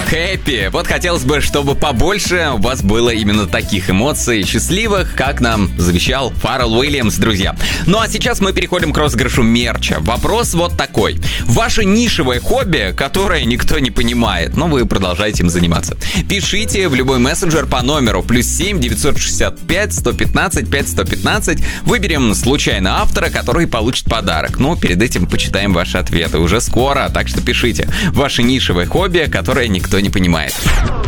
хэппи. Вот хотелось бы, чтобы побольше у вас было именно таких эмоций счастливых, как нам завещал Фаррелл Уильямс, друзья. Ну а сейчас мы переходим к розыгрышу мерча. Вопрос вот такой. Ваше нишевое хобби, которое никто не понимает, но вы продолжаете им заниматься. Пишите в любой мессенджер по номеру +7 965 115 5115. Выберем случайно автора, который получит подарок. Но перед этим почитаем ваши ответы уже скоро, так что пишите. Ваше нишевое хобби, которое никто не понимает.